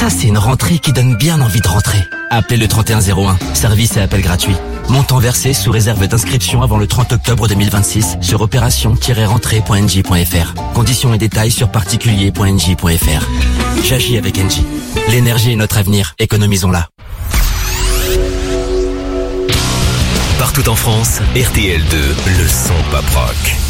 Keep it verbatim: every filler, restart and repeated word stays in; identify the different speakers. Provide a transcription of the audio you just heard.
Speaker 1: Ça, c'est une rentrée qui donne bien envie de rentrer. Appelez le trente et un zéro un. Service et appel gratuit. Montant versé sous réserve d'inscription avant le trente octobre deux mille vingt-six sur opération tiret rentrée point n j point f r. Conditions et détails sur particulier point n j point f r. J'agis avec Engie. L'énergie est notre avenir. Économisons-la.
Speaker 2: Partout en France, R T L deux, le son pop rock.